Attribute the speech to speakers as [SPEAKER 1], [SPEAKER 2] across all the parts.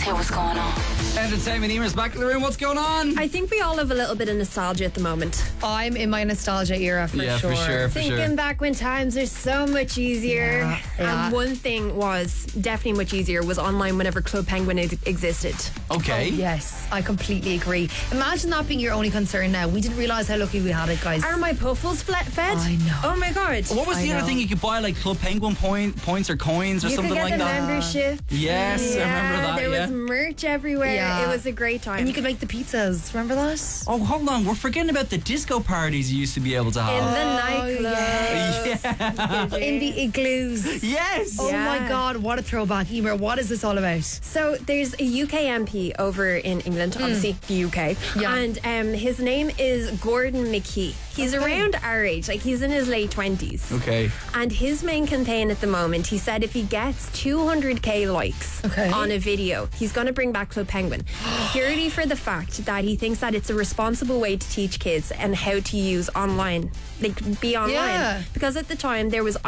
[SPEAKER 1] Let's hear what's going on.
[SPEAKER 2] Entertainment Emer's back in the room. What's going on?
[SPEAKER 3] I think we all have a little bit of nostalgia at the moment.
[SPEAKER 4] I'm in my nostalgia era for
[SPEAKER 2] Yeah,
[SPEAKER 4] sure.
[SPEAKER 2] for sure.
[SPEAKER 3] Thinking back when times are so much easier.
[SPEAKER 4] Yeah.
[SPEAKER 3] And one thing was definitely much easier was online whenever Club Penguin existed.
[SPEAKER 2] Okay.
[SPEAKER 4] Yes, I completely agree. Imagine that being your only concern now. We didn't realise how lucky we had it, guys.
[SPEAKER 3] Are my puffles fed?
[SPEAKER 4] I know.
[SPEAKER 3] Oh my god.
[SPEAKER 2] What was the
[SPEAKER 4] I
[SPEAKER 2] other
[SPEAKER 4] know.
[SPEAKER 2] thing you could buy, like Club Penguin points or coins or
[SPEAKER 3] You
[SPEAKER 2] something
[SPEAKER 3] could
[SPEAKER 2] like
[SPEAKER 3] get the
[SPEAKER 2] that?
[SPEAKER 3] membership.
[SPEAKER 2] Yes, I remember that.
[SPEAKER 3] There
[SPEAKER 2] yeah.
[SPEAKER 3] was merch everywhere.
[SPEAKER 4] Yeah.
[SPEAKER 3] It was a great time.
[SPEAKER 4] And you could make the pizzas. Remember that?
[SPEAKER 2] Oh, hold on. We're forgetting about the disco parties you used to be able to
[SPEAKER 3] in
[SPEAKER 2] have.
[SPEAKER 3] the nightclub.
[SPEAKER 2] Yeah.
[SPEAKER 4] In the igloos.
[SPEAKER 2] Yes.
[SPEAKER 4] Oh
[SPEAKER 3] Yeah.
[SPEAKER 4] my God, what a throwback. Emer, what is this all about?
[SPEAKER 3] So there's a UK MP over in England, obviously the UK,
[SPEAKER 4] Yeah.
[SPEAKER 3] and his name is Gordon McKee. He's around our age, like he's in his late 20s.
[SPEAKER 2] Okay.
[SPEAKER 3] And his main campaign at the moment, he said if he gets 200k likes on a video, he's going to bring back Club Penguin. Purely for the fact that he thinks that it's a responsible way to teach kids and how to use online, like be online.
[SPEAKER 4] Yeah.
[SPEAKER 3] Because at the time there was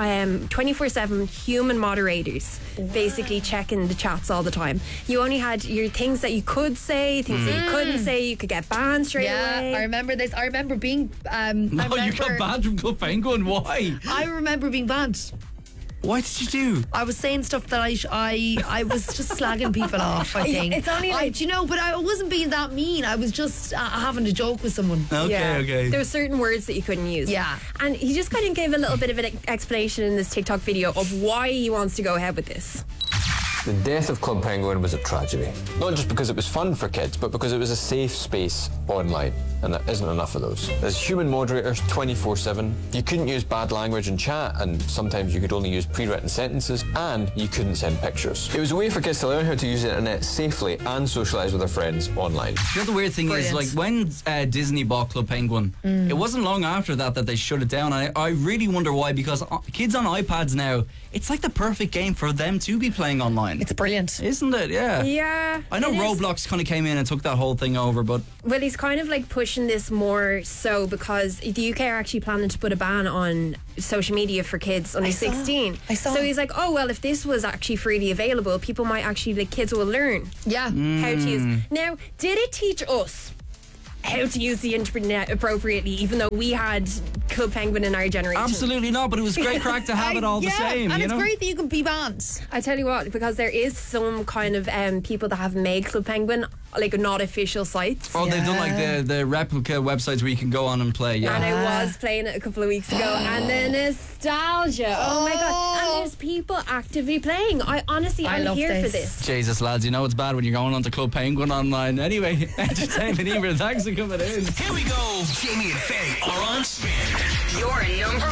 [SPEAKER 3] 24/7 human moderators basically checking the chats all the time. You only had your things that you could say, things that you couldn't say. You could get banned straight away.
[SPEAKER 4] I remember this. I remember being.
[SPEAKER 2] No, you got banned from Club Penguin. Why?
[SPEAKER 4] I remember being banned.
[SPEAKER 2] What did you do?
[SPEAKER 4] I was saying stuff that I was just slagging people off, I think.
[SPEAKER 3] It's only like-
[SPEAKER 4] do you know, but I wasn't being that mean. I was just having a joke with someone.
[SPEAKER 2] Okay.
[SPEAKER 3] There were certain words that you couldn't use.
[SPEAKER 4] Yeah.
[SPEAKER 3] And he just kind of gave a little bit of an explanation in this TikTok video of why he wants to go ahead with this.
[SPEAKER 5] The death of Club Penguin was a tragedy. Not just because it was fun for kids, but because it was a safe space online. And there isn't enough of those. There's human moderators 24/7. You couldn't use bad language in chat, and sometimes you could only use pre-written sentences, and you couldn't send pictures. It was a way for kids to learn how to use the internet safely and socialise with their friends online.
[SPEAKER 2] You know, the weird thing is, like, when Disney bought Club Penguin, it wasn't long after that they shut it down. I really wonder why, because kids on iPads now, it's like the perfect game for them to be playing online.
[SPEAKER 4] It's brilliant.
[SPEAKER 2] Isn't it? Yeah.
[SPEAKER 3] Yeah.
[SPEAKER 2] I know
[SPEAKER 3] it is.
[SPEAKER 2] Roblox kind of came in and took that whole thing over, but
[SPEAKER 3] Well, he's kind of like pushing this more so because the UK are actually planning to put a ban on social media for kids under 16.
[SPEAKER 4] I saw.
[SPEAKER 3] So he's like, oh, well, if this was actually freely available, people might actually, like, kids will learn
[SPEAKER 4] Yeah.
[SPEAKER 3] how to use. Now, did it teach us how to use the internet appropriately, even though we had Club Penguin in our generation?
[SPEAKER 2] absolutely not. But it was great crack to have it all the same.
[SPEAKER 4] And
[SPEAKER 2] you
[SPEAKER 4] it's
[SPEAKER 2] know?
[SPEAKER 4] great that you can be banned.
[SPEAKER 3] I tell you what, because there is some kind of people that have made Club Penguin like not official sites.
[SPEAKER 2] Oh, they've done like the replica websites where you can go on and play. Yeah.
[SPEAKER 3] And I was playing it a couple of weeks ago, and the nostalgia! Oh my god! And there's people actively playing. I'm
[SPEAKER 4] love
[SPEAKER 3] here for
[SPEAKER 4] this.
[SPEAKER 3] this.
[SPEAKER 2] Jesus, lads, you know it's bad when you're going on to Club Penguin online. Anyway, Entertainment Emer, thanks for coming in.
[SPEAKER 6] Here we go. Jamie and Faye are on spin.
[SPEAKER 1] Your number